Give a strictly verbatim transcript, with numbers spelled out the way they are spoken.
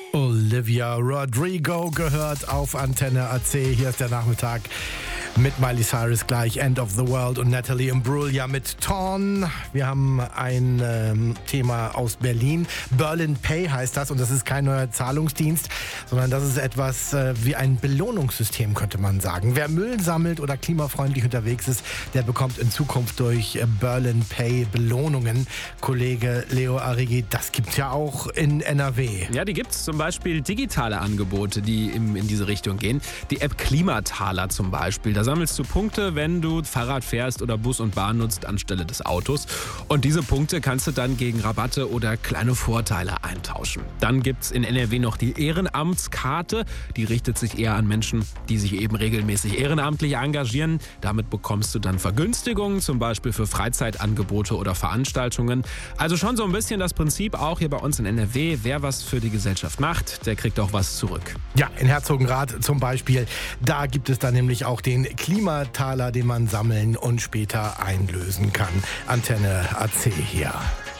Olivia Rodrigo gehört auf Antenne A C. Hier ist der Nachmittag mit Miley Cyrus gleich, End of the World, und Natalie Imbruglia mit Torn. Wir haben ein ähm, Thema aus Berlin. Berlin Pay heißt das, und das ist kein neuer Zahlungsdienst, sondern das ist etwas äh, wie ein Belohnungssystem, könnte man sagen. Wer Müll sammelt oder klimafreundlich unterwegs ist, der bekommt in Zukunft durch äh, Berlin Pay Belohnungen. Kollege Leo Arrighi, das gibt's ja auch in N R W. Ja, die gibt's, zum Beispiel digitale Angebote, die im, in diese Richtung gehen. Die App Klimataler zum Beispiel. Da sammelst du Punkte, wenn du Fahrrad fährst oder Bus und Bahn nutzt anstelle des Autos. Und diese Punkte kannst du dann gegen Rabatte oder kleine Vorteile eintauschen. Dann gibt's in N R W noch die Ehrenamtskarte. Die richtet sich eher an Menschen, die sich eben regelmäßig ehrenamtlich engagieren. Damit bekommst du dann Vergünstigungen, zum Beispiel für Freizeitangebote oder Veranstaltungen. Also schon so ein bisschen das Prinzip auch hier bei uns in N R W. Wer was für die Gesellschaft macht, der kriegt auch was zurück. Ja, in Herzogenrath zum Beispiel. Da gibt es dann nämlich auch den Klimataler, den man sammeln und später einlösen kann. Antenne A C hier.